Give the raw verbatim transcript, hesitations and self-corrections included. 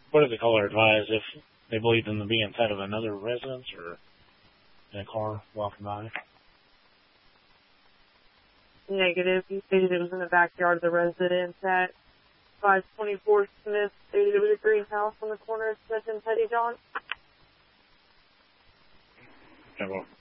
What did the caller advise if they believed them to be inside of another residence or in a car walking by? Negative. He stated it was in the backyard of the residence at five twenty-four Smith. Stated it was a greenhouse on the corner of Smith and Petty John. Okay, well.